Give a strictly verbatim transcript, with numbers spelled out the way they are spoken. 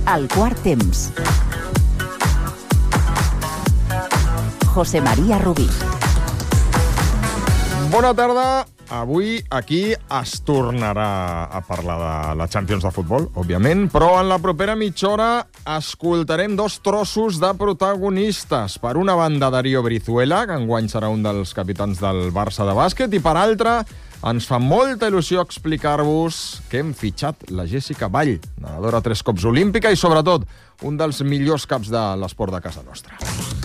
El quart temps. José María Rubí. Bona tarda. Avui aquí es tornarà a parlar de la Champions de futbol, òbviament, però en la propera mitja hora escoltarem dos trossos de protagonistes. Per una banda, Darío Brizuela, que enguany serà un dels capitans del Barça de bàsquet, i per altra, ens fa molta il·lusió explicar-vos que hem fitxat la Jessica Vall, nedadora tres cops olímpica i, sobretot, un dels millors caps de l'esport de casa nostra.